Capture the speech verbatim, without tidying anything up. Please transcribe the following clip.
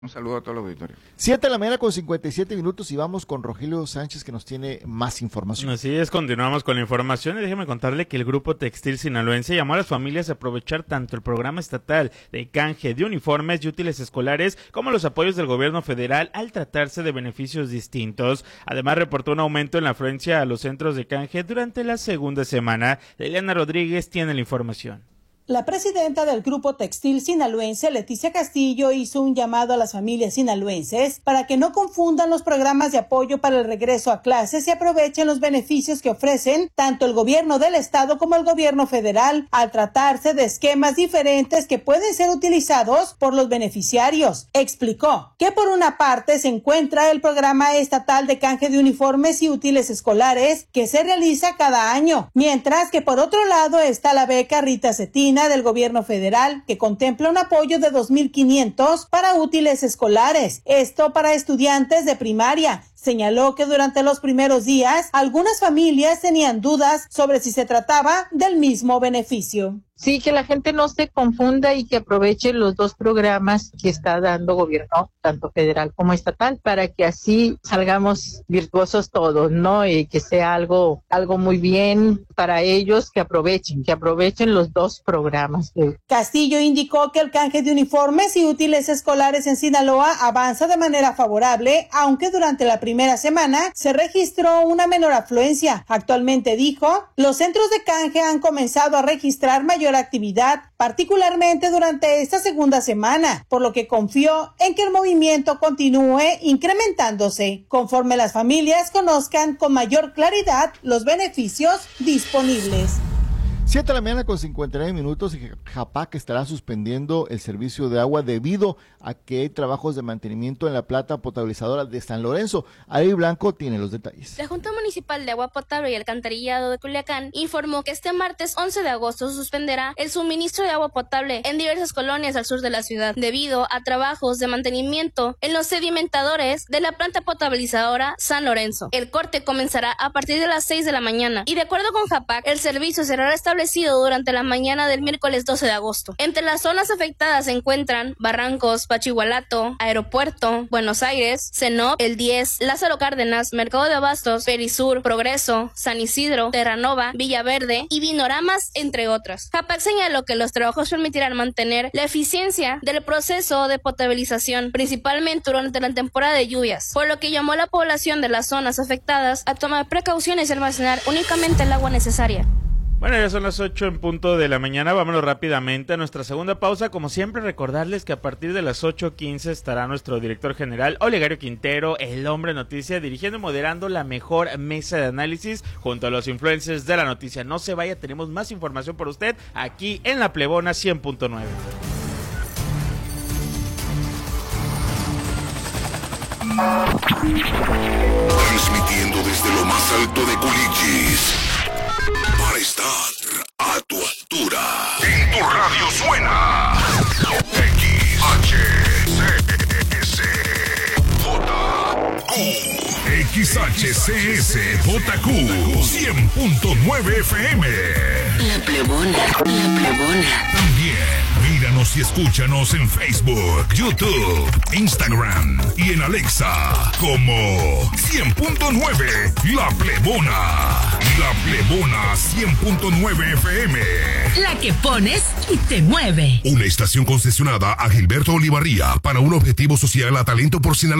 Un saludo a todo el auditorio. siete de la mañana con cincuenta y siete minutos y vamos con Rogelio Sánchez que nos tiene más información. Así es, continuamos con la información y déjeme contarle que el Grupo Textil Sinaloense llamó a las familias a aprovechar tanto el programa estatal de canje de uniformes y útiles escolares como los apoyos del gobierno federal al tratarse de beneficios distintos. Además, reportó un aumento en la afluencia a los centros de canje durante la segunda semana. Eliana Rodríguez tiene la información. La presidenta del Grupo Textil Sinaloense, Leticia Castillo, hizo un llamado a las familias sinaloenses para que no confundan los programas de apoyo para el regreso a clases y aprovechen los beneficios que ofrecen tanto el gobierno del estado como el gobierno federal al tratarse de esquemas diferentes que pueden ser utilizados por los beneficiarios. Explicó que por una parte se encuentra el programa estatal de canje de uniformes y útiles escolares que se realiza cada año, mientras que por otro lado está la beca Rita Cetina del gobierno federal que contempla un apoyo de dos mil quinientos para útiles escolares, esto para estudiantes de primaria. Señaló que durante los primeros días algunas familias tenían dudas sobre si se trataba del mismo beneficio. Sí, que la gente no se confunda y que aproveche los dos programas que está dando gobierno, tanto federal como estatal, para que así salgamos virtuosos todos, ¿no? Y que sea algo, algo muy bien para ellos, que aprovechen, que aprovechen los dos programas. Castillo indicó que el canje de uniformes y útiles escolares en Sinaloa avanza de manera favorable, aunque durante la primera semana se registró una menor afluencia. Actualmente, dijo, los centros de canje han comenzado a registrar mayor actividad, particularmente durante esta segunda semana, por lo que confió en que el movimiento continúe incrementándose conforme las familias conozcan con mayor claridad los beneficios disponibles. siete de la mañana con cincuenta y nueve minutos y Japac estará suspendiendo el servicio de agua debido a que hay trabajos de mantenimiento en la planta potabilizadora de San Lorenzo. Ari Blanco tiene los detalles. La Junta Municipal de Agua Potable y Alcantarillado de Culiacán informó que este martes once de agosto suspenderá el suministro de agua potable en diversas colonias al sur de la ciudad debido a trabajos de mantenimiento en los sedimentadores de la planta potabilizadora San Lorenzo. El corte comenzará a partir de las seis de la mañana y de acuerdo con Japac, el servicio será restablecido durante la mañana del miércoles doce de agosto. Entre las zonas afectadas se encuentran Barrancos, Pachigualato, Aeropuerto, Buenos Aires, Cenop, El diez, Lázaro Cárdenas, Mercado de Abastos, Perisur, Progreso, San Isidro, Terranova, Villaverde y Vinoramas, entre otras. Japac señaló que los trabajos permitirán mantener la eficiencia del proceso de potabilización, principalmente durante la temporada de lluvias, por lo que llamó a la población de las zonas afectadas a tomar precauciones y almacenar únicamente el agua necesaria. Bueno, ya son las ocho en punto de la mañana, vámonos rápidamente a nuestra segunda pausa. Como siempre, recordarles que a partir de las ocho quince estará nuestro director general, Olegario Quintero, el hombre noticia, dirigiendo y moderando la mejor mesa de análisis junto a los influencers de la noticia. No se vaya, tenemos más información por usted aquí en La Plebona cien punto nueve. Transmitiendo desde lo más alto de Culichis. Para estar a tu altura. En tu radio suena X H C S J Q. X H C S J Q cien punto nueve F M. La Plebona, La Plebona. También míranos y escúchanos en Facebook, YouTube, Instagram y en Alexa como cien punto nueve La Plebona. La Plebona cien punto nueve F M. La que pones y te mueve. Una estación concesionada a Gilberto Olivarría para un objetivo social a talento por Sinaloa.